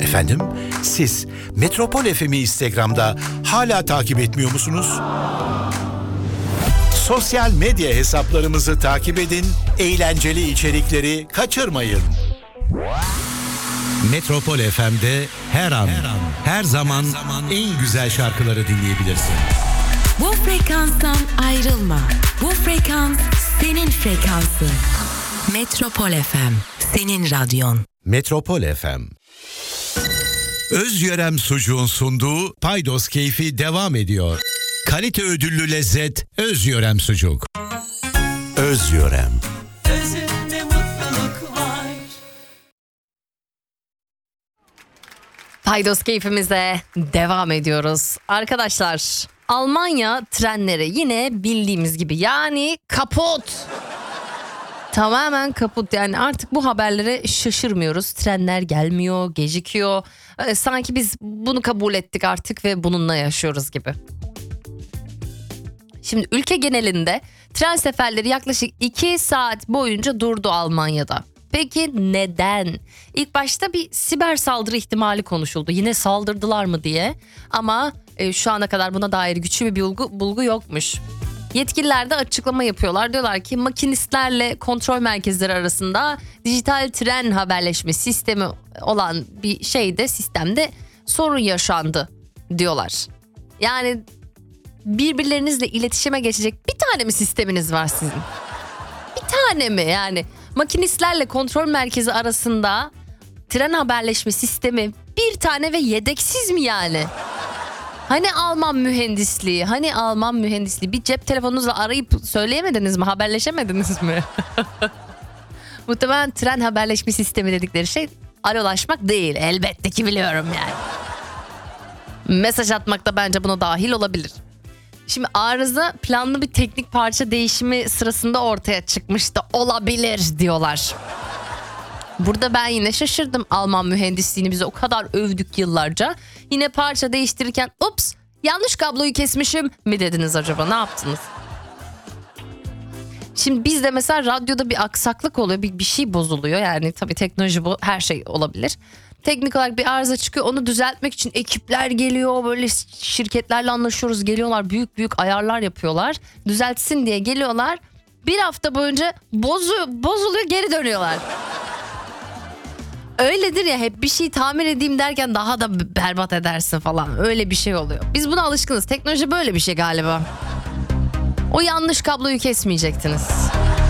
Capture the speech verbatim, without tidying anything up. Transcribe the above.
Efendim, siz Metropol F M'i Instagram'da hala takip etmiyor musunuz? Sosyal medya hesaplarımızı takip edin, eğlenceli içerikleri kaçırmayın. Metropol F M'de her an, her an, her zaman, her zaman en güzel şarkıları dinleyebilirsin. Bu frekanstan ayrılma. Bu frekans senin frekansın. Metropol F M, senin radyon. Metropol F M. Özyörem Sucuğun sunduğu Paydos Keyfi devam ediyor. Kalite ödüllü lezzet Özyörem Sucuk. Özyörem. Özünde mutluluk var. Paydos Keyfimize devam ediyoruz. Arkadaşlar, Almanya trenleri yine bildiğimiz gibi, yani kaput. Tamamen kaput, yani artık bu haberlere şaşırmıyoruz. Trenler gelmiyor, gecikiyor. Ee, sanki biz bunu kabul ettik artık ve bununla yaşıyoruz gibi. Şimdi ülke genelinde tren seferleri yaklaşık iki saat boyunca durdu Almanya'da. Peki neden? İlk başta bir siber saldırı ihtimali konuşuldu. Yine saldırdılar mı diye. Ama e, şu ana kadar buna dair güçlü bir bulgu, bulgu yokmuş. Yetkililer de açıklama yapıyorlar. Diyorlar ki makinistlerle kontrol merkezleri arasında dijital tren haberleşme sistemi olan bir şeyde, sistemde sorun yaşandı diyorlar. Yani birbirlerinizle iletişime geçecek bir tane mi sisteminiz var sizin? Bir tane mi yani? Makinistlerle kontrol merkezi arasında tren haberleşme sistemi bir tane ve yedeksiz mi yani? Hani Alman mühendisliği, hani Alman mühendisliği, bir cep telefonunuzla arayıp söyleyemediniz mi, haberleşemediniz mi? Muhtemelen tren haberleşme sistemi dedikleri şey alolaşmak değil, elbette ki biliyorum yani. Mesaj atmak da bence buna dahil olabilir. Şimdi arıza planlı bir teknik parça değişimi sırasında ortaya çıkmış da olabilir diyorlar. Burada ben yine şaşırdım. Alman mühendisliğini bize o kadar övdük yıllarca. Yine parça değiştirirken ups yanlış kabloyu kesmişim mi dediniz acaba, ne yaptınız? Şimdi bizde mesela radyoda bir aksaklık oluyor, bir, bir şey bozuluyor. Yani tabii teknoloji bu, her şey olabilir. Teknik olarak bir arıza çıkıyor, onu düzeltmek için ekipler geliyor, böyle şirketlerle anlaşıyoruz, geliyorlar, büyük büyük ayarlar yapıyorlar, düzeltsin diye geliyorlar, bir hafta boyunca bozu, bozuluyor, geri dönüyorlar. Öyledir ya, hep bir şey tamir edeyim derken daha da berbat edersin falan, öyle bir şey oluyor. Biz buna alışkınız, teknoloji böyle bir şey galiba. O yanlış kabloyu kesmeyecektiniz.